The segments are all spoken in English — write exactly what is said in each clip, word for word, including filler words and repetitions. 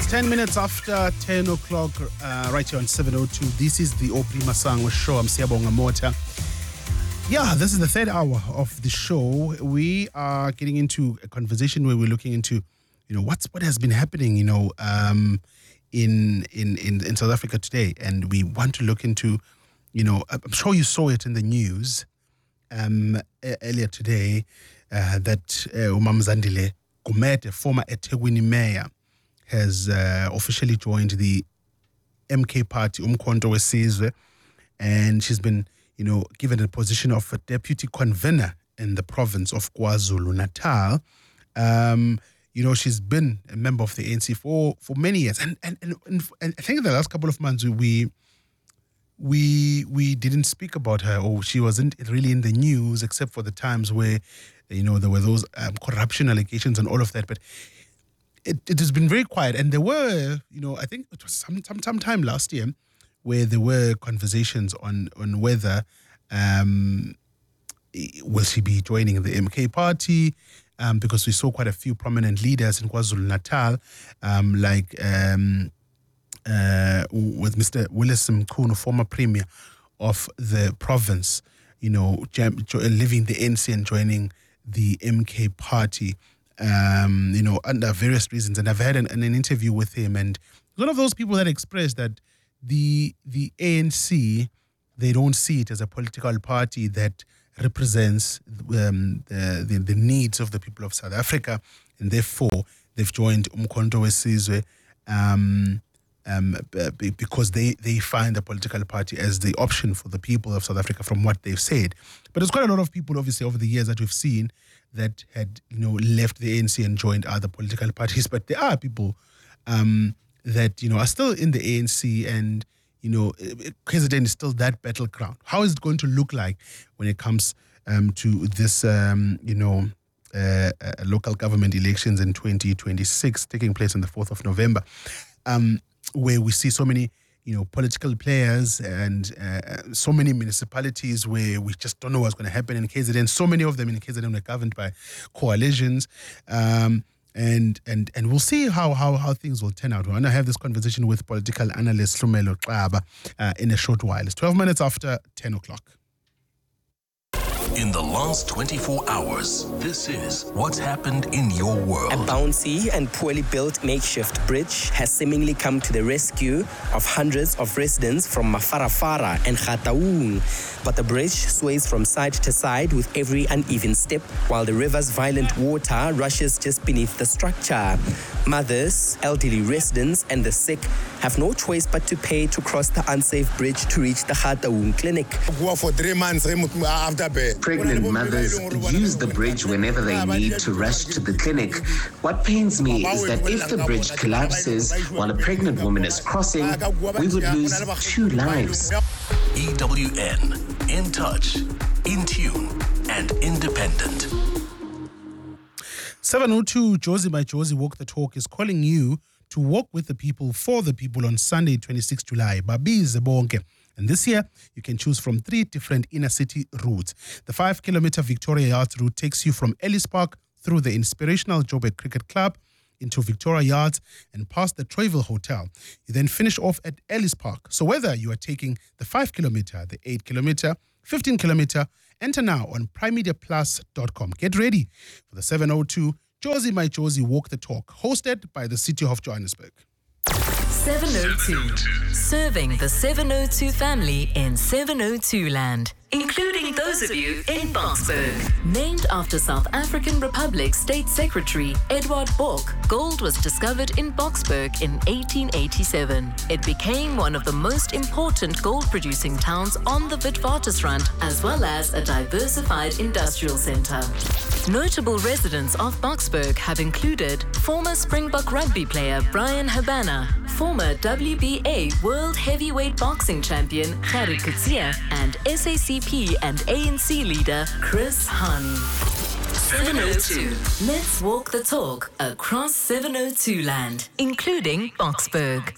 ten minutes after ten o'clock, uh, right here on seven oh two. This is the Aubrey Masango show. I'm Siyabonga Mota. Yeah, this is the third hour of the show. We are getting into a conversation where we're looking into, you know, what's what has been happening, you know, um, in, in in in South Africa today, and we want to look into, you know, I'm sure you saw it in the news um, earlier today uh, that uh, Umam Zandile Gumede, former eThekwini mayor, has uh, officially joined the M K party, Umkhonto weSizwe, and she's been, you know, given the position of a deputy convener in the province of KwaZulu-Natal. Um, you know, she's been a member of the A N C for, for many years, and and, and and and I think in the last couple of months we we we didn't speak about her, or she wasn't really in the news, except for the times where, you know, there were those um, corruption allegations and all of that, but. It, it has been very quiet, and there were, you know, I think it was some some, some time last year where there were conversations on on whether um, will she be joining the M K party, um, because we saw quite a few prominent leaders in KwaZulu-Natal, um, like um, uh, with Mister Willis Mkhunu, former premier of the province, you know, leaving the A N C and joining the M K party. Um, you know, under various reasons, and I've had an, an interview with him, and one of those people that expressed that the the A N C, they don't see it as a political party that represents um, the, the the needs of the people of South Africa, and therefore they've joined Umkhonto weSizwe um, um, because they they find the political party as the option for the people of South Africa, from what they've said. But there's quite a lot of people, obviously, over the years that we've seen that had, you know, left the A N C and joined other political parties. But there are people um, that, you know, are still in the A N C, and, you know, K Z N is still that battleground. How is it going to look like when it comes um, to this, um, you know, uh, uh, local government elections in twenty twenty-six taking place on the fourth of November, um, where we see so many, you know, political players and uh, so many municipalities where we just don't know what's going to happen in K Z N. So many of them in K Z N are governed by coalitions, um, and and and we'll see how how how things will turn out. We're going to have this conversation with political analyst Hlumelo Xaba uh, in a short while. It's twelve minutes after ten o'clock. In the last twenty-four hours, this is what's happened in your world. A bouncy and poorly built makeshift bridge has seemingly come to the rescue of hundreds of residents from Mafarafara and Gataung. But the bridge sways from side to side with every uneven step, while the river's violent water rushes just beneath the structure. Mothers, elderly residents, and the sick have no choice but to pay to cross the unsafe bridge to reach the Gataung clinic. For three months after birth. Pregnant mothers use the bridge whenever they need to rush to the clinic. What pains me is that if the bridge collapses while a pregnant woman is crossing, we would lose two lives. E W N, in touch, in tune, and independent. seven oh two, Josie by Josie Walk the Talk is calling you to walk with the people, for the people on Sunday, twenty-sixth of July. Babize bonke. And this year, you can choose from three different inner city routes. The five-kilometer Victoria Yards route takes you from Ellis Park through the inspirational Joburg Cricket Club into Victoria Yards and past the Troyville Hotel. You then finish off at Ellis Park. So whether you are taking the five-kilometer, the eight-kilometer, fifteen-kilometer, enter now on prime media plus dot com. Get ready for the seven oh two Josie My Josie Walk the Talk, hosted by the City of Johannesburg. seven oh two. Serving the seven oh two family in seven oh two land, including those of you in Boksburg. Named after South African Republic State Secretary Edward Bok, gold was discovered in Boksburg in eighteen eighty-seven. It became one of the most important gold-producing towns on the Witwatersrand, as well as a diversified industrial center. Notable residents of Boksburg have included former Springbok rugby player Brian Habana, former W B A World Heavyweight Boxing Champion Gerrie Coetzee, and S A C P and A N C leader Chris Hani. seven oh two. Let's walk the talk across seven oh two land, including Boksburg.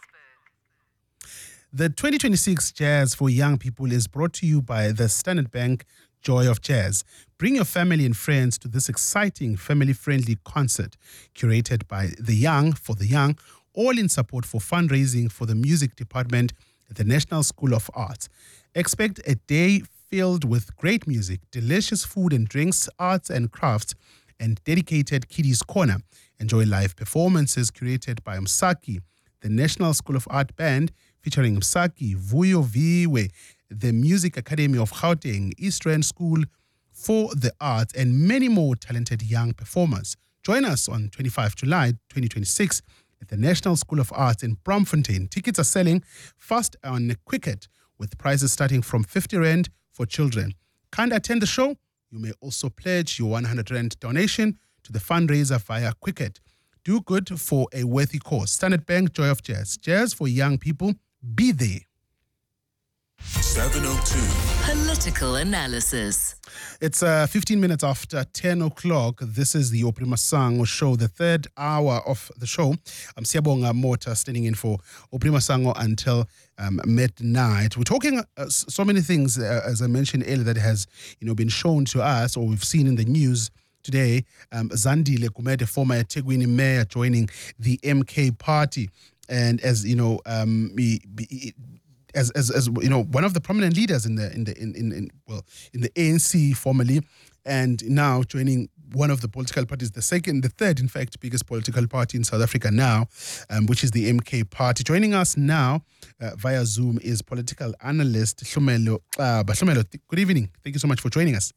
The twenty twenty-six Jazz for Young People is brought to you by the Standard Bank Joy of Jazz. Bring your family and friends to this exciting family-friendly concert curated by The Young for the Young, all in support for fundraising for the music department at the National School of Arts. Expect a day filled with great music, delicious food and drinks, arts and crafts, and dedicated Kiddies Corner. Enjoy live performances curated by Msaki, the National School of Art Band, featuring Msaki, Vuyo Viwe, the Music Academy of Gauteng, Eastern School for the Arts, and many more talented young performers. Join us on the twenty-fifth of July, twenty twenty-six at the National School of Arts in Braamfontein. Tickets are selling fast on Quicket, with prices starting from fifty rand for children. Can't attend the show? You may also pledge your one hundred rand donation to the fundraiser via Quicket. Do good for a worthy cause. Standard Bank, Joy of Jazz. Jazz for young people. Be there. seven oh two. Political analysis. It's uh, fifteen minutes after ten o'clock. This is the Opri Masango show, the third hour of the show. I'm Siyabonga Mota, standing in for Opri Masango until um, midnight. We're talking uh, so many things, uh, as I mentioned earlier, that has you know been shown to us or we've seen in the news today. Um, Zandile Gumede, former eThekwini mayor, joining the M K party. And as you know, um, he, he, As, as as you know, one of the prominent leaders in the in the in, in, in well in the A N C formerly, and now joining one of the political parties, the second, the third, in fact, biggest political party in South Africa now, um, which is the M K party. Joining us now uh, via Zoom is political analyst Hlumelo Xaba. Hlumelo, good evening. Thank you so much for joining us.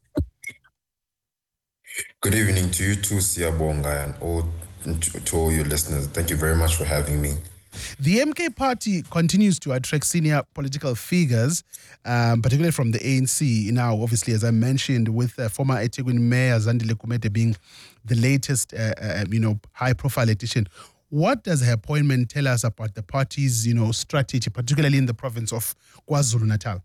Good evening to you too, Siyabonga, and all to, to all your listeners. Thank you very much for having me. The M K party continues to attract senior political figures, um, particularly from the A N C. Now, obviously, as I mentioned, with uh, former eThekwini Mayor Zandile Gumede being the latest, uh, uh, you know, high-profile addition. What does her appointment tell us about the party's, you know, strategy, particularly in the province of KwaZulu-Natal?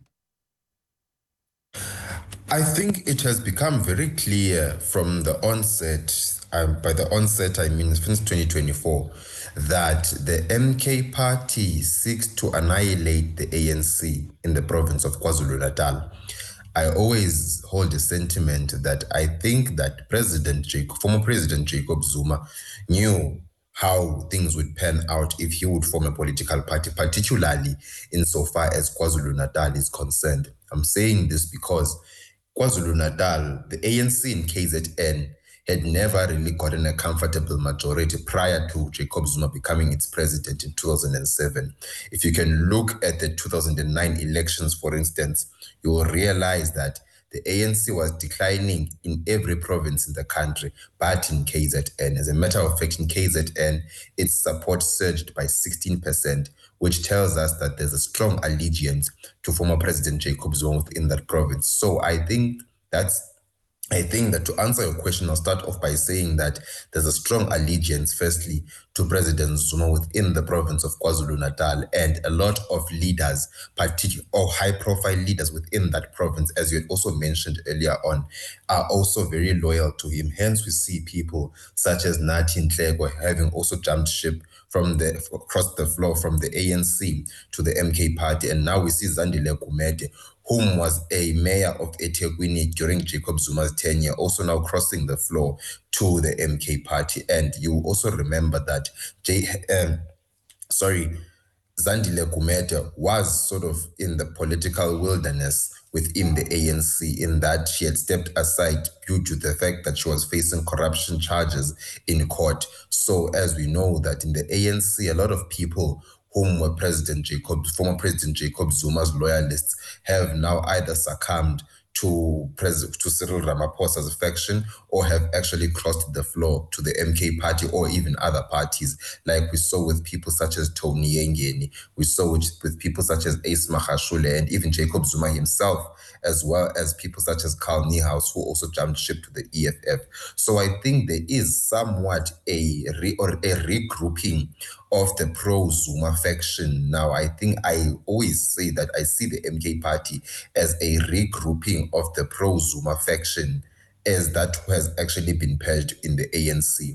I think it has become very clear from the onset, um, by the onset I mean since twenty twenty-four, that the M K party seeks to annihilate the A N C in the province of KwaZulu-Natal. I always hold a sentiment that I think that President Jacob, former President Jacob Zuma knew how things would pan out if he would form a political party, particularly insofar as KwaZulu-Natal is concerned. I'm saying this because KwaZulu-Natal, the A N C in K Z N, had never really gotten a comfortable majority prior to Jacob Zuma becoming its president in two thousand seven. If you can look at the two thousand nine elections, for instance, you will realize that the A N C was declining in every province in the country, but in K Z N. As a matter of fact, in K Z N, its support surged by sixteen percent, which tells us that there's a strong allegiance to former President Jacob Zuma within that province. So I think that's I think that to answer your question, I'll start off by saying that there's a strong allegiance, firstly, to President Zuma within the province of KwaZulu-Natal, and a lot of leaders, particularly or high-profile leaders within that province, as you had also mentioned earlier on, are also very loyal to him. Hence, we see people such as Nathi Nhleko having also jumped ship from the across the floor from the A N C to the M K party, and now we see Zandile Gumede, whom was a mayor of eThekwini during Jacob Zuma's tenure, also now crossing the floor to the M K party. And you also remember that J, um, sorry, Zandile Gumede was sort of in the political wilderness within the A N C, in that she had stepped aside due to the fact that she was facing corruption charges in court. So as we know that in the A N C, a lot of people whom were President Jacob, former President Jacob Zuma's loyalists, have now either succumbed to President to Cyril Ramaphosa's faction, or have actually crossed the floor to the M K party or even other parties, like we saw with people such as Tony Yengeni, we saw with, with people such as Ace Magashule, and even Jacob Zuma himself, as well as people such as Carl Niehaus, who also jumped ship to the E F F. So I think there is somewhat a re, or a regrouping of the pro-Zuma faction. Now, I think I always say that I see the M K party as a regrouping of the pro-Zuma faction, as that has actually been purged in the A N C.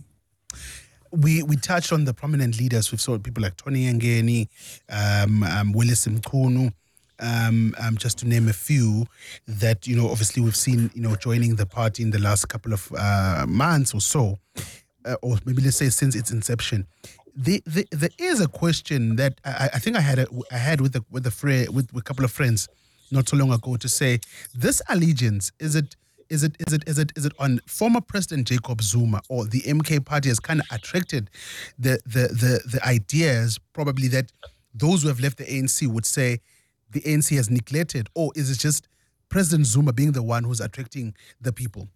We we touched on the prominent leaders. We've saw people like Tony Yengeni, um, um, Willis Mkhunu, um, um, just to name a few that, you know, obviously we've seen, you know, joining the party in the last couple of uh, months or so, uh, or maybe let's say since its inception. the, the, there is a question that I, I think I had a, I had with a, with a friend, with, with a couple of friends not so long ago, to say, this allegiance, is it is it is it is it is it on former President Jacob Zuma, or the M K party has kind of attracted the the the the ideas probably that those who have left the A N C would say the A N C has neglected, or is it just President Zuma being the one who's attracting the people?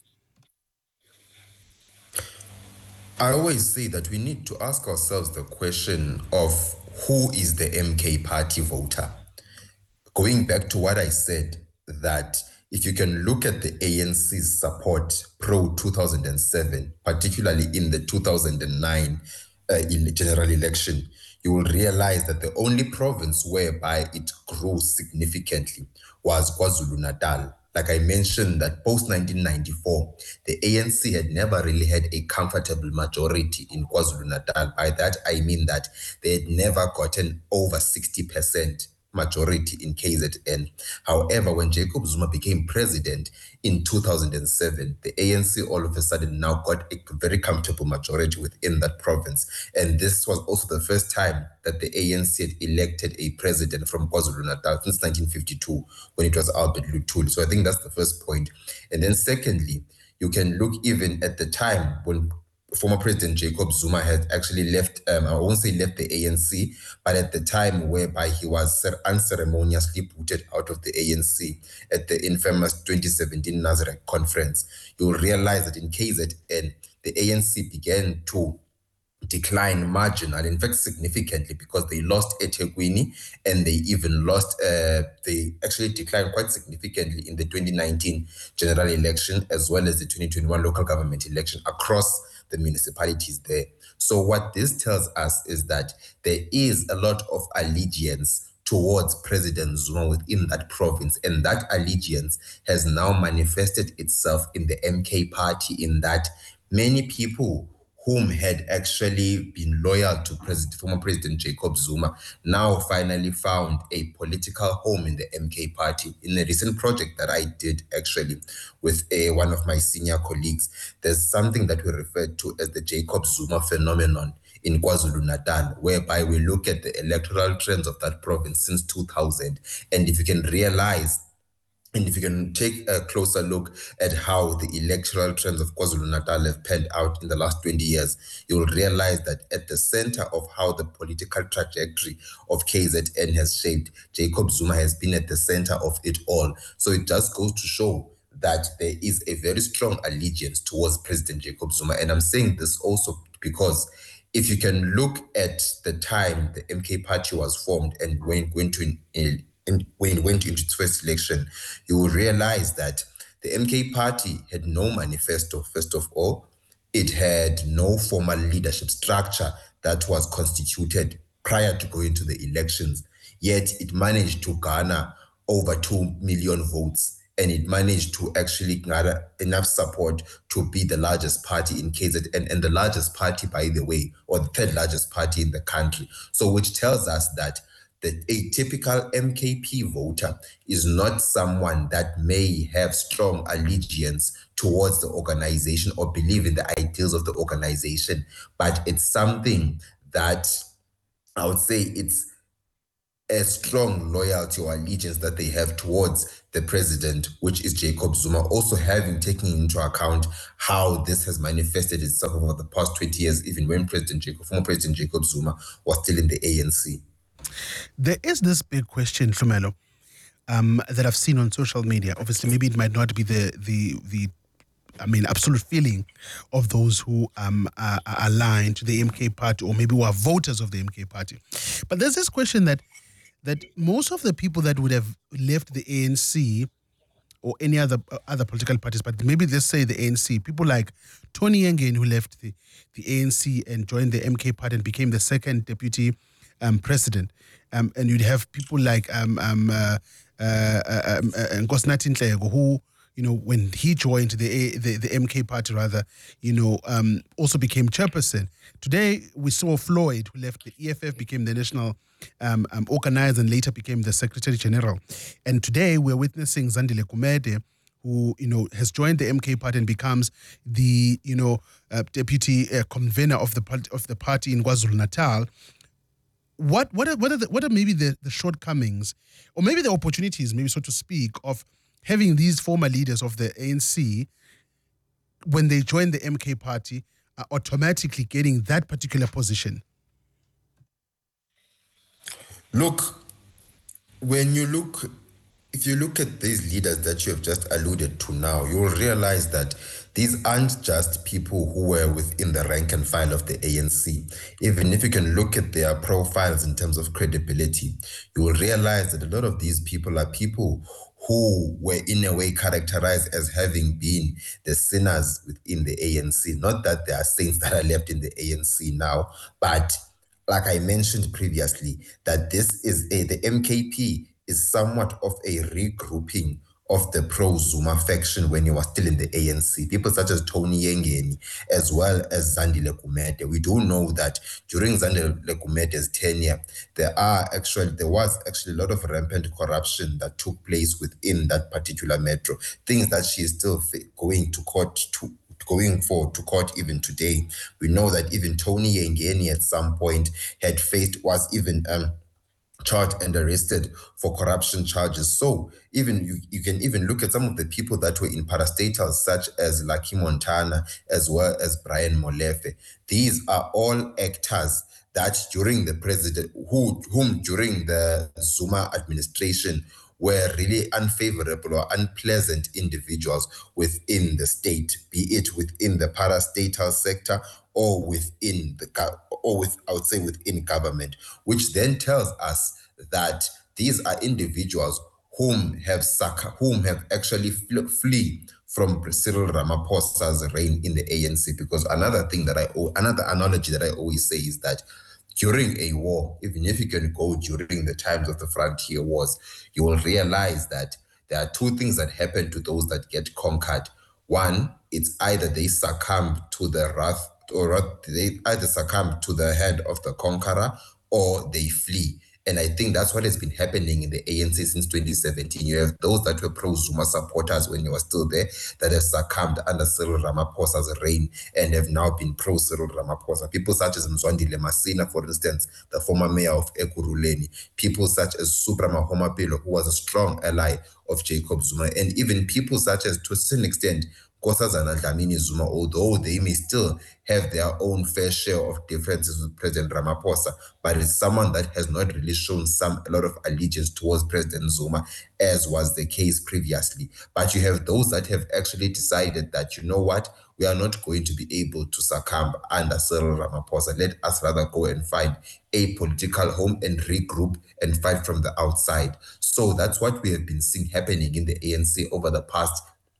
I always say that we need to ask ourselves the question of who is the M K party voter. Going back to what I said, that if you can look at the A N C's support pro two thousand seven, particularly in the two thousand nine uh, general election, you will realize that the only province whereby it grew significantly was KwaZulu-Natal. Like I mentioned, that post nineteen ninety-four, the A N C had never really had a comfortable majority in KwaZulu-Natal. By that, I mean that they had never gotten over sixty percent majority in K Z N. However, when Jacob Zuma became president in two thousand seven, the A N C all of a sudden now got a very comfortable majority within that province. And this was also the first time that the A N C had elected a president from KwaZulu-Natal since nineteen fifty-two, when it was Albert Luthuli. So I think that's the first point. And then secondly, you can look even at the time when former President Jacob Zuma had actually left, um, I won't say left the A N C, but at the time whereby he was unceremoniously booted out of the A N C at the infamous twenty seventeen Nazareth conference, you will realize that in K Z N, the A N C began to decline marginally, in fact significantly, because they lost eThekwini and they even lost, uh, they actually declined quite significantly in the twenty nineteen general election as well as the twenty twenty-one local government election across the municipalities there. So what this tells us is that there is a lot of allegiance towards President Zuma within that province, and that allegiance has now manifested itself in the M K party, in that many people whom had actually been loyal to President, former President Jacob Zuma now finally found a political home in the M K party. In a recent project that I did actually with a, one of my senior colleagues, there's something that we refer to as the Jacob Zuma phenomenon in KwaZulu-Natal, whereby we look at the electoral trends of that province since two thousand. And if you can realize, and if you can take a closer look at how the electoral trends of KwaZulu-Natal have panned out in the last twenty years, you will realize that at the center of how the political trajectory of K Z N has shaped, Jacob Zuma has been at the center of it all. So it just goes to show that there is a very strong allegiance towards President Jacob Zuma. And I'm saying this also because if you can look at the time the M K party was formed and when it went to an, a, And when it went into its first election, you will realize that the M K party had no manifesto, first of all. It had no formal leadership structure that was constituted prior to going to the elections. Yet it managed to garner over two million votes, and it managed to actually garner enough support to be the largest party in K Z N, and the largest party, by the way, or the third largest party in the country. So which tells us that that a typical M K P voter is not someone that may have strong allegiance towards the organization or believe in the ideals of the organization, but it's something that I would say it's a strong loyalty or allegiance that they have towards the president, which is Jacob Zuma, also having taken into account how this has manifested itself over the past twenty years, even when President Jacob, former President Jacob Zuma was still in the A N C. There is this big question, Hlumelo, um, that I've seen on social media. Obviously, maybe it might not be the the the, I mean, absolute feeling of those who um are, are aligned to the M K party, or maybe who are voters of the M K party. But there's this question that that most of the people that would have left the A N C or any other uh, other political parties, but maybe let's say the A N C, people like Tony Yengen, who left the, the A N C and joined the M K party and became the second deputy Um, president, um, and you'd have people like um, um, uh, uh, uh, um, uh, Nkosinathi Nhleko, who, you know, when he joined the, A, the the M K party, rather, you know, um, also became chairperson. Today we saw Floyd, who left the E F F, became the national um, um, organizer, and later became the secretary general. And today we're witnessing Zandile Gumede, who, you know, has joined the M K party and becomes the, you know, uh, deputy uh, convener of the part- of the party in KwaZulu-Natal. What what are, what are the, what are maybe the, the shortcomings, or maybe the opportunities, maybe so to speak, of having these former leaders of the A N C when they join the M K party, uh, automatically getting that particular position? Look, when you look, if you look at these leaders that you have just alluded to now, you will realize that these aren't just people who were within the rank and file of the A N C. Even if you can look at their profiles in terms of credibility, you will realize that a lot of these people are people who were in a way characterized as having been the sinners within the A N C. Not that there are saints that are left in the A N C now, but like I mentioned previously, that this is a, the M K P is somewhat of a regrouping of the pro-Zuma faction when he was still in the A N C. People such as Tony Yengeni, as well as Zandile Gumede. We do know that during Zandile Gumede's tenure, there are actually there was actually a lot of rampant corruption that took place within that particular metro. Things that she is still going to court to going forward to court even today. We know that even Tony Yengeni at some point had faced, was even um, charged and arrested for corruption charges. So even you, you can even look at some of the people that were in parastatals, such as Lucky Montana, as well as Brian Molefe. These are all actors that during the president, who whom during the Zuma administration were really unfavorable or unpleasant individuals within the state, be it within the parastatal sector or within the, or with, I would say within government, which then tells us that these are individuals whom have whom have actually fl- flee from Cyril Ramaphosa's reign in the A N C. Because another thing that I, another analogy that I always say is that during a war, even if you can go during the times of the frontier wars, you will realize that there are two things that happen to those that get conquered. One, it's either they succumb to the wrath, or they either succumb to the hand of the conqueror, or they flee. And I think that's what has been happening in the A N C since twenty seventeen. You have those that were pro-Zuma supporters when you were still there that have succumbed under Cyril Ramaphosa's reign and have now been pro-Cyril Ramaphosa. People such as Mzwandile Masina, for instance, the former mayor of Ekurhuleni. People such as Supra Mahomapelo, who was a strong ally of Jacob Zuma. And even people such as, to a certain extent, Nkosazana Dlamini Zuma, although they may still have their own fair share of differences with President Ramaphosa, but it's someone that has not really shown some a lot of allegiance towards President Zuma, as was the case previously. But you have those that have actually decided that, you know what, we are not going to be able to succumb under Cyril Ramaphosa. Let us rather go and find a political home and regroup and fight from the outside. So that's what we have been seeing happening in the A N C over the past,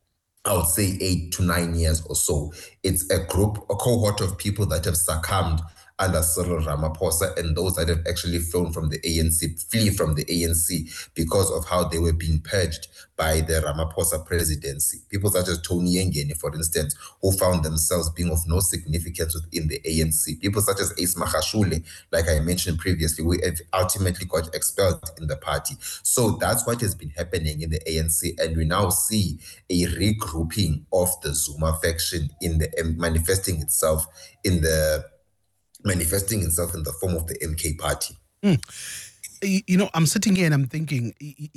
I would say, eight to nine years or so. It's a group, a cohort of people that have succumbed under Cyril Ramaphosa, and those that have actually flown from the A N C, flee from the A N C because of how they were being purged by the Ramaphosa presidency. People such as Tony Yengeni, for instance, who found themselves being of no significance within the A N C. People such as Ace Magashule, like I mentioned previously, who ultimately got expelled in the party. So that's what has been happening in the A N C, and we now see a regrouping of the Zuma faction in the manifesting itself in the manifesting itself in the form of the M K party. Mm. You know, I'm sitting here and I'm thinking,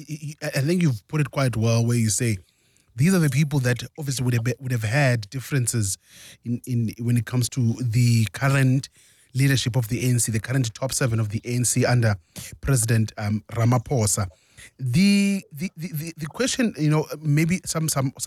I think you've put it quite well where you say, these are the people that obviously would have, would have had differences in, in when it comes to the current leadership of the A N C, the current top seven of the A N C under President um, Ramaphosa. The, the the the question, you know, maybe some some